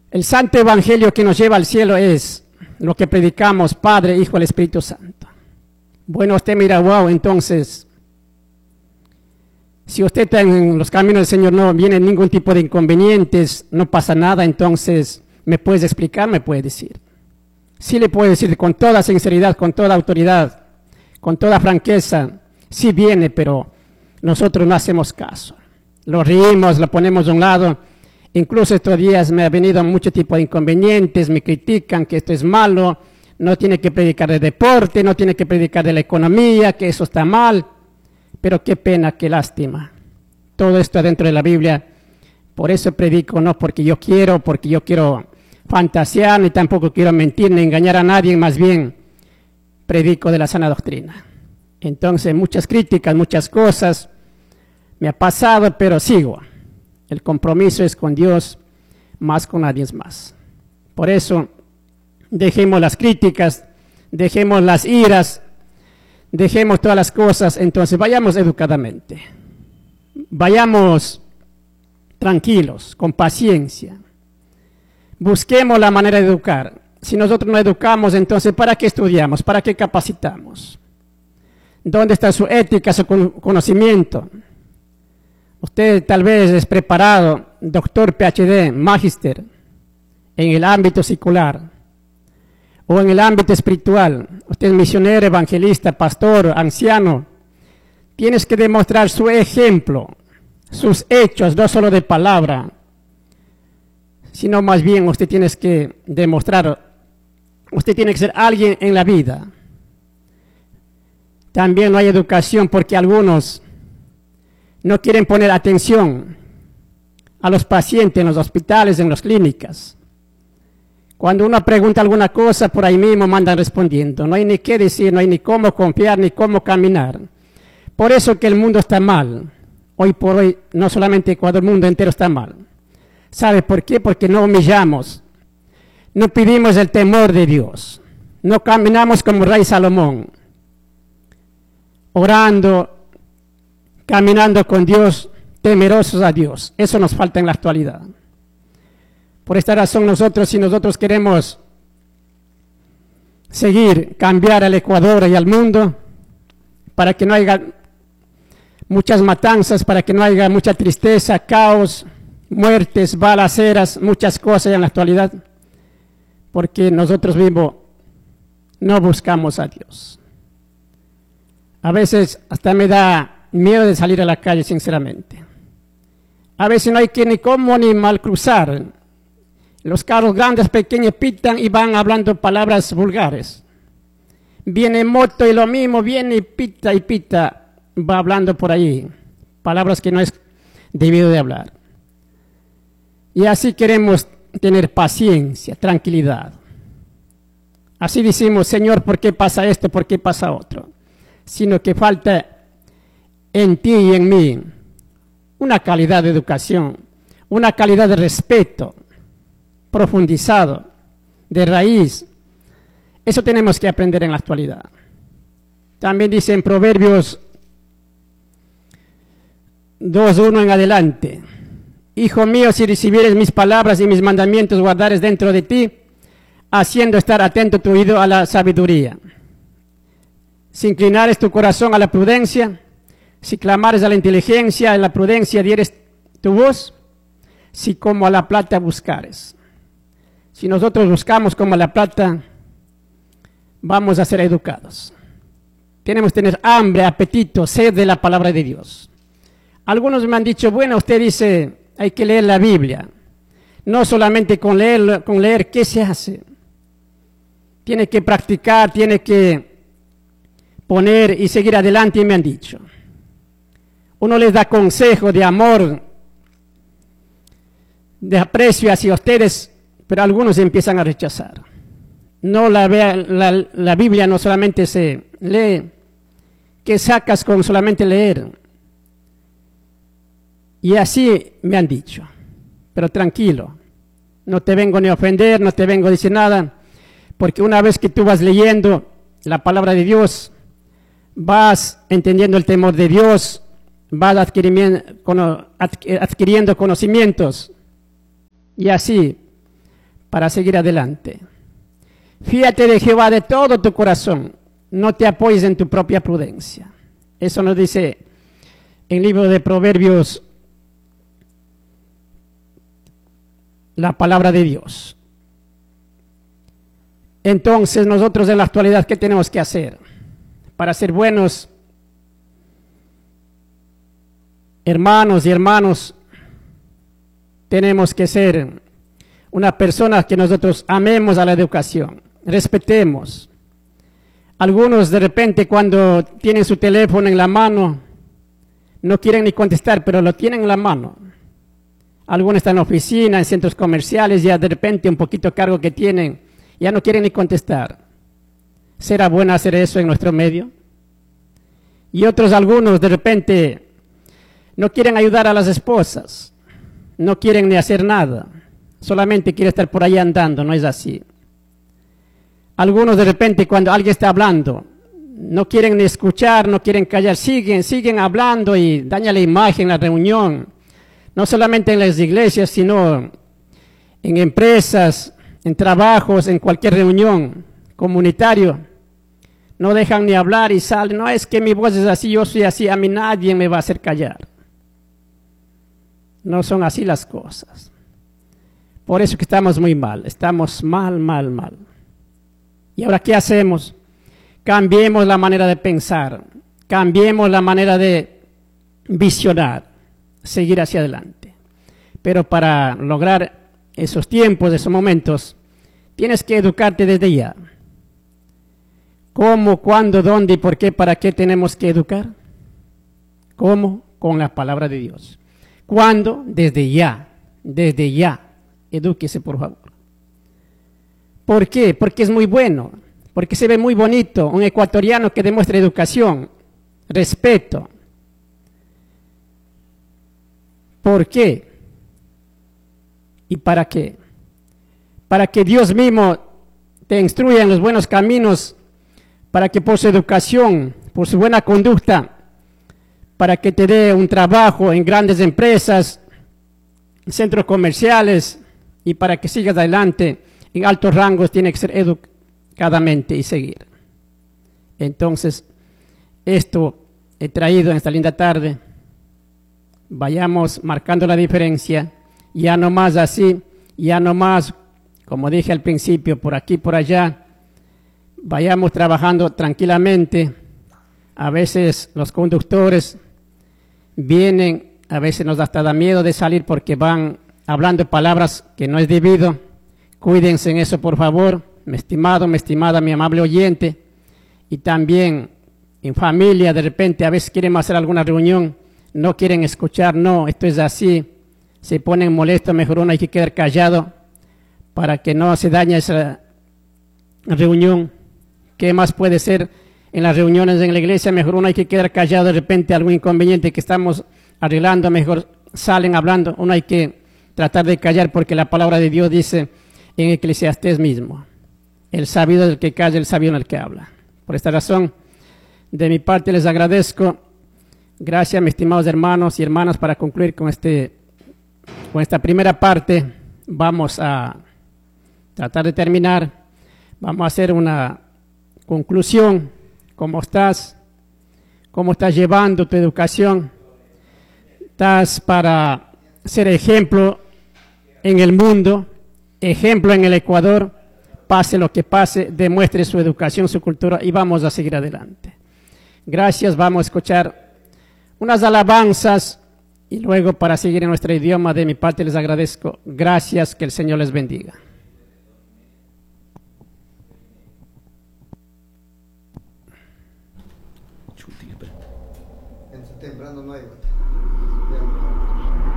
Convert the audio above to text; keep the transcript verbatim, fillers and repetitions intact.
El santo evangelio que nos lleva al cielo es lo que predicamos, Padre, Hijo y el Espíritu Santo. Bueno, usted mira, wow, entonces, si usted está en los caminos del Señor, no viene ningún tipo de inconvenientes, no pasa nada, entonces, ¿me puedes explicar? Me puede decir. Sí le puedo decir con toda sinceridad, con toda autoridad, con toda franqueza, sí viene, pero nosotros no hacemos caso. Lo reímos, lo ponemos a un lado. Incluso estos días me ha venido mucho tipo de inconvenientes, me critican que esto es malo, no tiene que predicar de deporte, no tiene que predicar de la economía, que eso está mal. Pero qué pena, qué lástima. Todo esto dentro de la Biblia. Por eso predico, no porque yo quiero, porque yo quiero fantasear, ni tampoco quiero mentir, ni engañar a nadie, más bien predico de la sana doctrina. Entonces, muchas críticas, muchas cosas me ha pasado, pero sigo. El compromiso es con Dios, más con nadie más. Por eso, dejemos las críticas, dejemos las iras, dejemos todas las cosas, entonces vayamos educadamente. Vayamos tranquilos, con paciencia. Busquemos la manera de educar. Si nosotros no educamos, entonces ¿para qué estudiamos? ¿Para qué capacitamos? ¿Dónde está su ética, su conocimiento? Usted tal vez es preparado, doctor, P H D, magíster, en el ámbito secular o en el ámbito espiritual. Usted es misionero, evangelista, pastor, anciano. Tienes que demostrar su ejemplo, sus hechos, no solo de palabra, sino más bien usted tiene que demostrar, usted tiene que ser alguien en la vida. También no hay educación porque algunos no quieren poner atención a los pacientes en los hospitales, en las clínicas. Cuando uno pregunta alguna cosa, por ahí mismo mandan respondiendo. No hay ni qué decir, no hay ni cómo confiar, ni cómo caminar. Por eso que el mundo está mal. Hoy por hoy, no solamente Ecuador, el mundo entero está mal. ¿Sabe por qué? Porque no humillamos. No pedimos el temor de Dios. No caminamos como Rey Salomón. Orando, caminando con Dios, temerosos a Dios. Eso nos falta en la actualidad. Por esta razón nosotros, si nosotros queremos seguir, cambiar al Ecuador y al mundo, para que no haya muchas matanzas, para que no haya mucha tristeza, caos, muertes, balaceras, muchas cosas en la actualidad, porque nosotros mismos no buscamos a Dios. A veces hasta me da miedo de salir a la calle, sinceramente. A veces no hay que ni cómo ni mal cruzar. Los carros grandes, pequeños pitan y van hablando palabras vulgares. Viene moto y lo mismo, viene y pita y pita, va hablando por ahí, palabras que no es debido de hablar. Y así queremos tener paciencia, tranquilidad. Así decimos, Señor, ¿por qué pasa esto? ¿Por qué pasa otro? Sino que falta en ti y en mí una calidad de educación, una calidad de respeto profundizado, de raíz. Eso tenemos que aprender en la actualidad. También dice en Proverbios dos uno en adelante: Hijo mío, si recibieres mis palabras y mis mandamientos guardares dentro de ti, haciendo estar atento tu oído a la sabiduría. Si inclinares tu corazón a la prudencia, si clamares a la inteligencia, a la prudencia dieres tu voz, si como a la plata buscares. Si nosotros buscamos como a la plata, vamos a ser educados. Tenemos que tener hambre, apetito, sed de la palabra de Dios. Algunos me han dicho, bueno, usted dice, hay que leer la Biblia. No solamente con leer, con leer, ¿qué se hace? Tiene que practicar, tiene que poner y seguir adelante, y me han dicho. Uno les da consejo de amor, de aprecio hacia ustedes, pero algunos empiezan a rechazar. No la, vea, la, la Biblia no solamente se lee, ¿qué sacas con solamente leer? Y así me han dicho, pero tranquilo, no te vengo ni a ofender, no te vengo a decir nada, porque una vez que tú vas leyendo la palabra de Dios, vas entendiendo el temor de Dios, vas adquiriendo, adquiriendo conocimientos, y así para seguir adelante. Fíjate de Jehová de todo tu corazón, no te apoyes en tu propia prudencia. Eso nos dice en el libro de Proverbios la palabra de Dios. Entonces nosotros en la actualidad, ¿qué tenemos que hacer? Para ser buenos hermanos y hermanos, tenemos que ser una persona que nosotros amemos a la educación, respetemos. Algunos de repente cuando tienen su teléfono en la mano, no quieren ni contestar, pero lo tienen en la mano. Algunos están en oficina, en centros comerciales, ya de repente un poquito cargo que tienen, ya no quieren ni contestar. ¿Será bueno hacer eso en nuestro medio? Y otros, algunos de repente no quieren ayudar a las esposas, no quieren ni hacer nada, solamente quieren estar por ahí andando, no es así. Algunos de repente cuando alguien está hablando, no quieren ni escuchar, no quieren callar, siguen, siguen hablando y daña la imagen, la reunión. No solamente en las iglesias, sino en empresas, en trabajos, en cualquier reunión comunitario. No dejan ni hablar y salen. No, es que mi voz es así, yo soy así, a mí nadie me va a hacer callar. No son así las cosas. Por eso que estamos muy mal, estamos mal, mal, mal. ¿Y ahora qué hacemos? Cambiemos la manera de pensar, cambiemos la manera de visionar, seguir hacia adelante. Pero para lograr esos tiempos, esos momentos, tienes que educarte desde ya. ¿Cómo, cuándo, dónde y por qué, para qué tenemos que educar? ¿Cómo? Con la palabra de Dios. ¿Cuándo? Desde ya, desde ya. Edúquese, por favor. ¿Por qué? Porque es muy bueno, porque se ve muy bonito un ecuatoriano que demuestra educación, respeto. ¿Por qué? ¿Y para qué? Para que Dios mismo te instruya en los buenos caminos, para que por su educación, por su buena conducta, para que te dé un trabajo en grandes empresas, centros comerciales, y para que sigas adelante en altos rangos, tiene que ser educadamente y seguir. Entonces, esto he traído en esta linda tarde. Vayamos marcando la diferencia, ya no más así, ya no más, como dije al principio, por aquí, por allá. Vayamos trabajando tranquilamente. A veces los conductores vienen, a veces nos hasta da miedo de salir porque van hablando palabras que no es debido. Cuídense en eso, por favor, mi estimado, mi estimada, mi amable oyente. Y también en familia, de repente, a veces quieren hacer alguna reunión, no quieren escuchar, no, esto es así. Se ponen molestos, mejor uno hay que quedar callado para que no se dañe esa reunión. ¿Qué más puede ser en las reuniones en la iglesia? Mejor uno hay que quedar callado, de repente algún inconveniente que estamos arreglando, mejor salen hablando, uno hay que tratar de callar porque la palabra de Dios dice en Eclesiastés mismo, el sabio es el que calla, el sabio no el que habla. Por esta razón, de mi parte les agradezco. Gracias, mis estimados hermanos y hermanas, para concluir con, este, con esta primera parte. Vamos a tratar de terminar. Vamos a hacer una conclusión. ¿Cómo estás? ¿Cómo estás llevando tu educación? ¿Estás para ser ejemplo en el mundo, ejemplo en el Ecuador? Pase lo que pase, demuestre su educación, su cultura y vamos a seguir adelante. Gracias, vamos a escuchar unas alabanzas y luego para seguir en nuestro idioma, de mi parte les agradezco. Gracias, que el Señor les bendiga. En temprano no hay.